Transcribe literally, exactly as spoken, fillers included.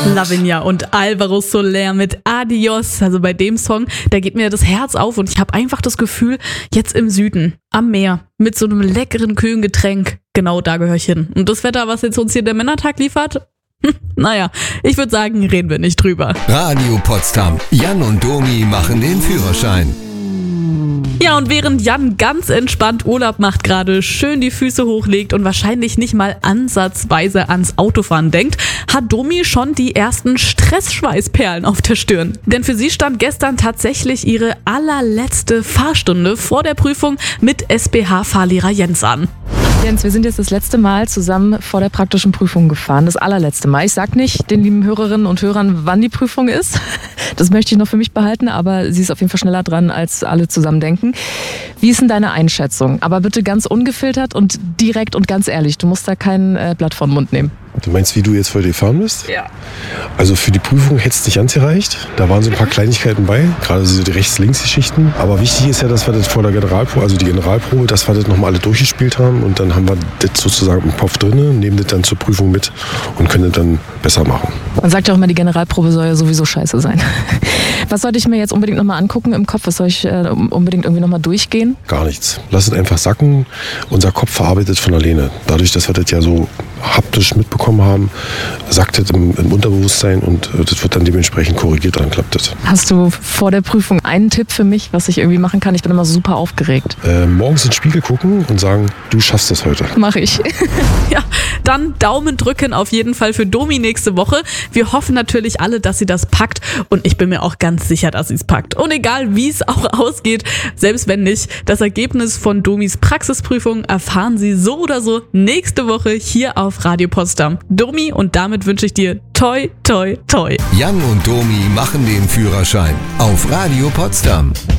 Lavinia und Alvaro Soler mit Adios. Also bei dem Song, da geht mir das Herz auf und ich habe einfach das Gefühl, jetzt im Süden, am Meer, mit so einem leckeren, kühlen Getränk, genau da gehöre ich hin. Und das Wetter, was jetzt uns hier der Männertag liefert, naja, ich würde sagen, reden wir nicht drüber. Radio Potsdam. Jan und Domi machen den Führerschein. Ja, und während Jan ganz entspannt Urlaub macht, gerade schön die Füße hochlegt und wahrscheinlich nicht mal ansatzweise ans Autofahren denkt, hat Domi schon die ersten Stressschweißperlen auf der Stirn. Denn für sie stand gestern tatsächlich ihre allerletzte Fahrstunde vor der Prüfung mit S B H-Fahrlehrer Jens an. Jens, wir sind jetzt das letzte Mal zusammen vor der praktischen Prüfung gefahren. Das allerletzte Mal. Ich sag nicht den lieben Hörerinnen und Hörern, wann die Prüfung ist. Das möchte ich noch für mich behalten, aber sie ist auf jeden Fall schneller dran, als alle zusammen denken. Wie ist denn deine Einschätzung? Aber bitte ganz ungefiltert und direkt und ganz ehrlich. Du musst da kein äh, Blatt vor den Mund nehmen. Du meinst, wie du jetzt heute gefahren bist? Ja. Also für die Prüfung hätte es nicht ganz gereicht. Da waren so ein paar Kleinigkeiten bei, gerade so die Rechts-Links-Geschichten. Aber wichtig ist ja, dass wir das vor der Generalprobe, also die Generalprobe, dass wir das nochmal alle durchgespielt haben. Und dann haben wir das sozusagen im Kopf drin, nehmen das dann zur Prüfung mit und können das dann besser machen. Man sagt ja auch immer, die Generalprobe soll ja sowieso scheiße sein. Was sollte ich mir jetzt unbedingt nochmal angucken im Kopf? Was soll ich äh, unbedingt irgendwie nochmal durchgehen? Gar nichts. Lass es einfach sacken. Unser Kopf verarbeitet von alleine. Dadurch, dass wir das ja so haptisch mitbekommen haben, sackt das im, im Unterbewusstsein und äh, das wird dann dementsprechend korrigiert, dann klappt das. Hast du vor der Prüfung einen Tipp für mich, was ich irgendwie machen kann? Ich bin immer super aufgeregt. Äh, morgens in den Spiegel gucken und sagen, du schaffst das heute. Mach ich. Ja, dann Daumen drücken auf jeden Fall für Domi nächste Woche. Wir hoffen natürlich alle, dass sie das packt und ich bin mir auch ganz sicher, dass sie es packt. Und egal, wie es auch ausgeht, selbst wenn nicht, das Ergebnis von Domis Praxisprüfung erfahren Sie so oder so nächste Woche hier auf Radio Potsdam. Domi, und damit wünsche ich dir toi, toi, toi. Jan und Domi machen den Führerschein auf Radio Potsdam.